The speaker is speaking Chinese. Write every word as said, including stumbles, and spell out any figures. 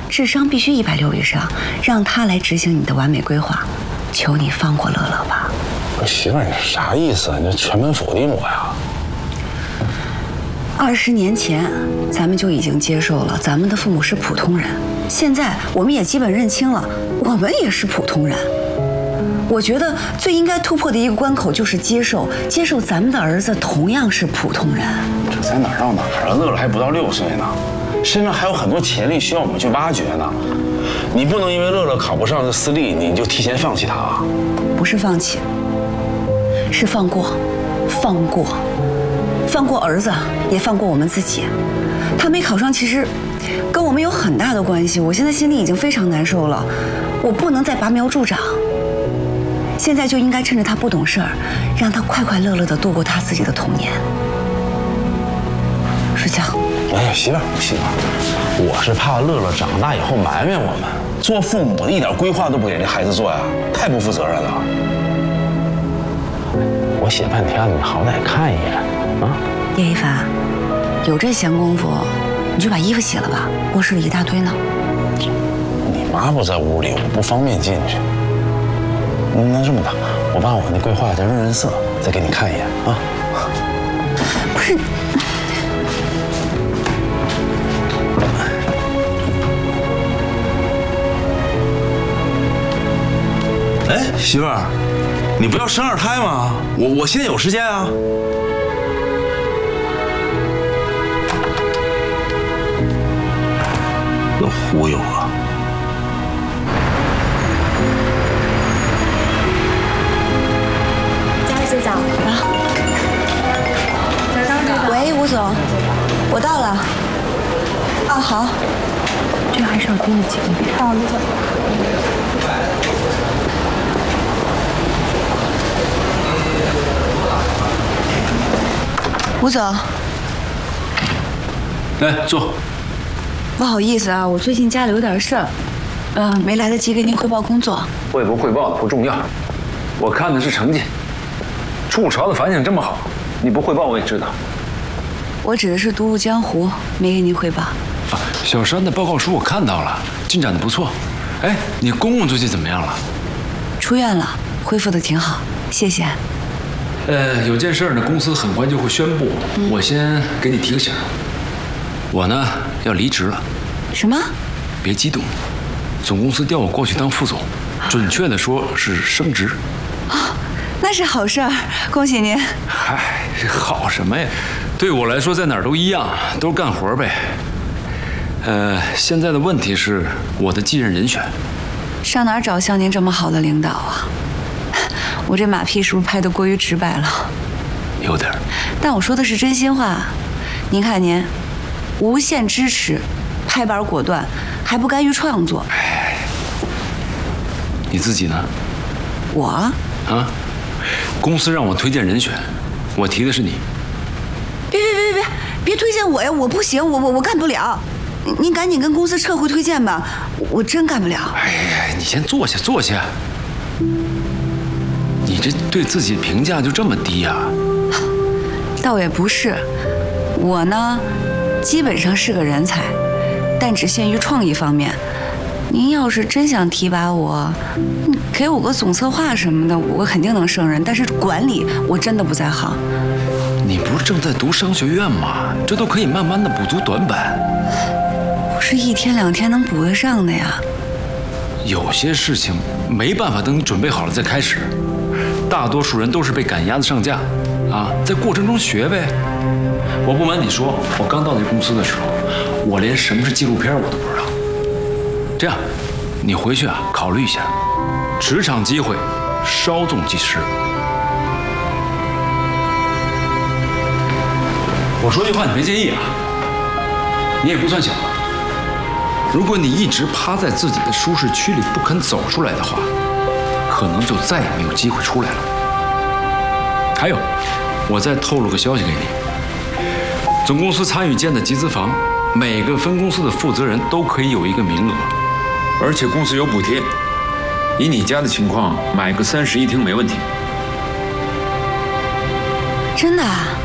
智商必须一百六以上，让他来执行你的完美规划。求你放过乐乐吧。 媳妇儿，你啥意思？你这全盘否定我呀？ 二十年前，咱们就已经接受了咱们的父母是普通人，现在我们也基本认清了，我们也是普通人。我觉得最应该突破的一个关口就是接受，接受咱们的儿子同样是普通人。 这在哪儿到哪儿啊？乐乐还不到六岁呢，身上还有很多潜力需要我们去挖掘呢。你不能因为乐乐考不上这私立，你就提前放弃他啊！ 不是放弃，是放过，放过，放过儿子，也放过我们自己。他没考上，其实跟我们有很大的关系。我现在心里已经非常难受了，我不能再拔苗助长。现在就应该趁着他不懂事儿，让他快快乐乐地度过他自己的童年。睡觉。 哎呀，媳妇儿，媳妇儿，我是怕乐乐长大以后埋怨我们，做父母的一点规划都不给这孩子做呀，太不负责任了。我写半天了，你好歹看一眼啊！ 叶一凡，有这闲工夫，你就把衣服洗了吧，卧室里一大堆呢。 你妈不在屋里，我不方便进去。那这么的，我把我那规划再润润色，再给你看一眼啊。 不是。 哎，媳妇儿，你不要生二胎吗？我我现在有时间啊。又忽悠我。 家里洗澡啊。 喂，吴总，我到了。啊，好。这还是要盯着几个遍。 好，吴总。 吴总， 来坐。 不好意思啊，我最近家里有点事儿，嗯、呃，没来得及给您汇报工作。 汇不汇报的不重要，我看的是成绩。筑巢的反响这么好，你不汇报我也知道。 我指的是独步江湖，没给您汇报。 啊，小山的报告书我看到了，进展的不错。哎，你公公最近怎么样了？ 出院了，恢复的挺好，谢谢。 呃，有件事呢，公司很快就会宣布，嗯、我先给你提个醒。我呢要离职了。 什么？ 别激动，总公司调我过去当副总，准确的说是升职。 啊，那是好事儿，恭喜您。 嗨，好什么呀？对我来说，在哪儿都一样，都是干活呗。呃，现在的问题是我的继任人选。 上哪儿找像您这么好的领导啊？我这马屁是不是拍得过于直白了？ 有点。 但我说的是真心话。您看您，无限支持，拍板果断，还不甘于创作。 哎，你自己呢？ 我啊，公司让我推荐人选，我提的是你。 别别别别别，别推荐我呀！我不行，我我我干不了。您赶紧跟公司撤回推荐吧，我真干不了。 哎呀，你先坐下坐下。你这对自己评价就这么低呀？ 倒也不是，我呢，基本上是个人才，但只限于创意方面。您要是真想提拔我，给我个总策划什么的，我肯定能胜任。但是管理我真的不在行。 你不是正在读商学院吗？这都可以慢慢的补足短板。 不是一天两天能补得上的呀。 有些事情没办法等你准备好了再开始。大多数人都是被赶鸭子上架，啊，在过程中学呗。我不瞒你说，我刚到这公司的时候，我连什么是纪录片我都不知道。这样，你回去啊考虑一下，职场机会稍纵即逝。我说句话你别介意啊，你也不算小了。如果你一直趴在自己的舒适区里不肯走出来的话，可能就再也没有机会出来了。还有，我再透露个消息给你：总公司参与建的集资房，每个分公司的负责人都可以有一个名额， 而且公司有补贴。以你家的情况，买个三室一厅没问题。 真的啊？